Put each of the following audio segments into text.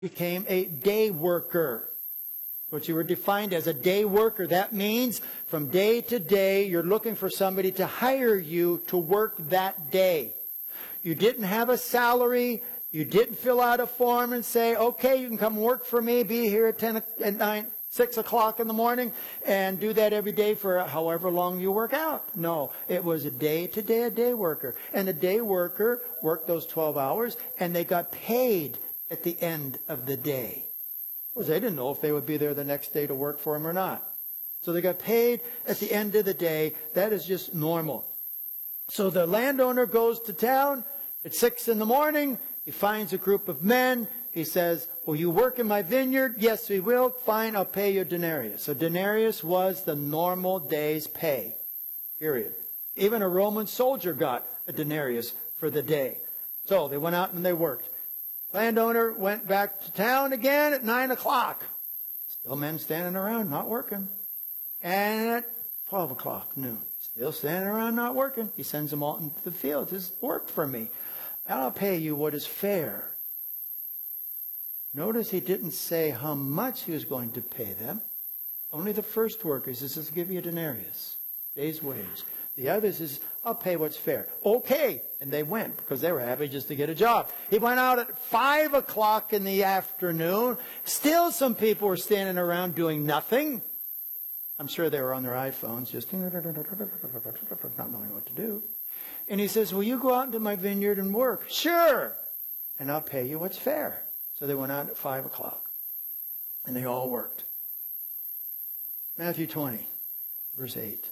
became a day worker. What you were defined as a day worker. That means from day to day, you're looking for somebody to hire you to work that day. You didn't have a salary. You didn't fill out a form and say, okay, you can come work for me, be here at 6 o'clock in the morning, and do that every day for however long you work out. No, it was a day-to-day, a day worker. And a day worker worked those 12 hours, and they got paid at the end of the day. Because they didn't know if they would be there the next day to work for him or not. So they got paid at the end of the day. That is just normal. So the landowner goes to town at 6 in the morning. He finds a group of men. He says, will you work in my vineyard? Yes, we will. Fine, I'll pay you a denarius. So denarius was the normal day's pay, period. Even a Roman soldier got a denarius for the day. So they went out and they worked. Landowner went back to town again at 9 o'clock. Still men standing around, not working. And at 12 o'clock, noon, still standing around, not working. He sends them all into the field. Just work for me. And I'll pay you what is fair. Notice he didn't say how much he was going to pay them. Only the first workers. He says, I'll give you a denarius, day's wage. The others is, I'll pay what's fair. Okay. And they went because they were happy just to get a job. He went out at 5 o'clock in the afternoon. Still some people were standing around doing nothing. I'm sure they were on their iPhones just not knowing what to do. And he says, will you go out into my vineyard and work? Sure. And I'll pay you what's fair. So they went out at 5 o'clock. And they all worked. Matthew 20, verse 8.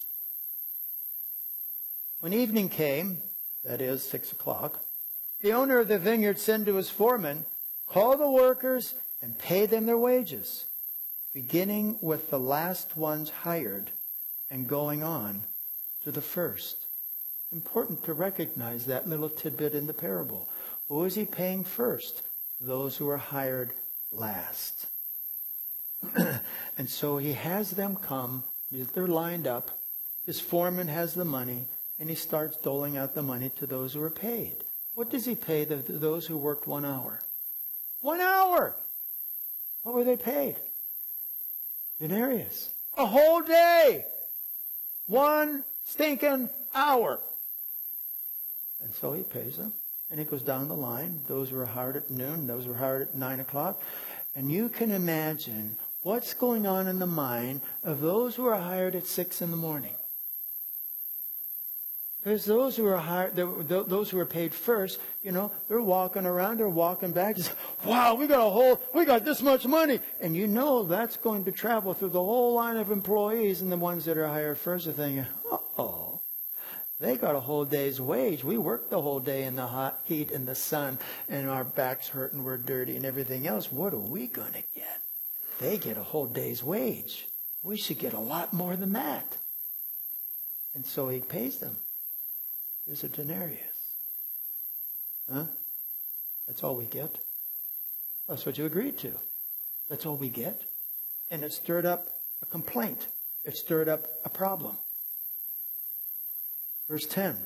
When evening came, that is 6 o'clock, the owner of the vineyard said to his foreman, call the workers and pay them their wages, beginning with the last ones hired and going on to the first. Important to recognize that little tidbit in the parable. Who is he paying first? Those who are hired last. And so he has them come. They're lined up. His foreman has the money. And he starts doling out the money to those who are paid. What does he pay those who worked 1 hour? 1 hour! What were they paid? Denarius. A whole day! 1 stinking hour. And so he pays them. And he goes down the line. Those who were hired at noon, those who were hired at 9 o'clock. And you can imagine what's going on in the mind of those who are hired at 6 in the morning. There's those who are hired, those who are paid first, they're walking around, they're walking back, just, wow, we got this much money. And that's going to travel through the whole line of employees, and the ones that are hired first are thinking, oh, they got a whole day's wage. We worked the whole day in the hot heat and the sun, and our backs hurt and we're dirty and everything else. What are we going to get? They get a whole day's wage. We should get a lot more than that. And so he pays them. Is a denarius. Huh? That's all we get. That's what you agreed to. That's all we get. And it stirred up a complaint. It stirred up a problem. Verse 10.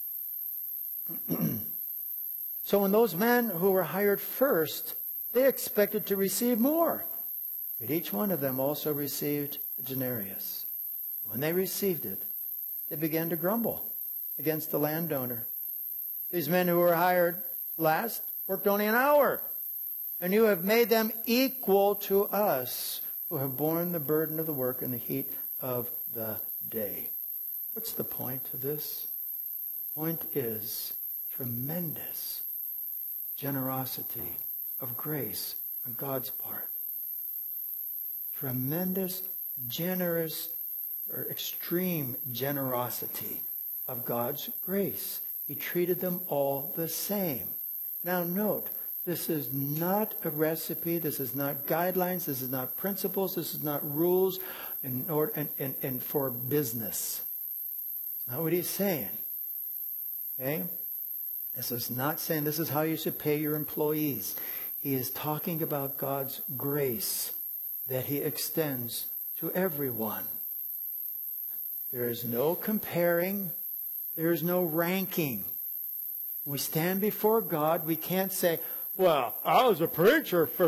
So when those men who were hired first, they expected to receive more. But each one of them also received a denarius. When they received it, they began to grumble against the landowner. These men who were hired last worked only an hour, and you have made them equal to us who have borne the burden of the work in the heat of the day. What's the point of this? The point is tremendous generosity of grace on God's part. Tremendous, generous, or extreme generosity of God's grace. He treated them all the same. Now note, this is not a recipe, this is not guidelines, this is not principles, this is not rules and for business. It's not what he's saying. Okay? This is not saying this is how you should pay your employees. He is talking about God's grace that he extends to everyone. There is no comparing. There is no ranking. When we stand before God, we can't say, Well, I was a preacher for